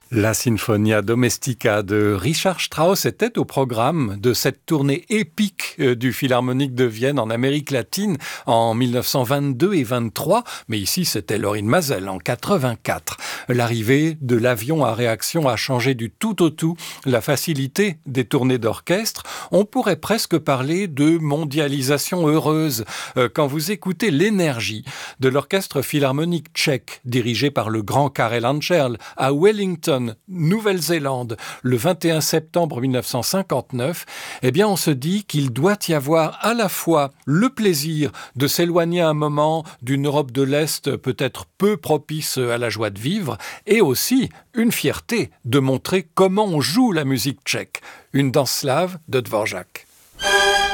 La Sinfonia Domestica de Richard Strauss était au programme de cette tournée épique du Philharmonique de Vienne en Amérique latine en 1922 et 23, mais ici c'était Lorin Maazel en 84. L'arrivée de l'avion à réaction a changé du tout au tout la facilité des tournées d'orchestre. On pourrait presque parler de mondialisation heureuse quand vous écoutez l'énergie de l'orchestre philharmonique tchèque dirigé par le grand Karel Ančerl à Wellington, Nouvelle-Zélande, le 21 septembre 1959, eh bien on se dit qu'il doit y avoir à la fois le plaisir de s'éloigner un moment d'une Europe de l'Est peut-être peu propice à la joie de vivre, et aussi une fierté de montrer comment on joue la musique tchèque. Une danse slave de Dvorak.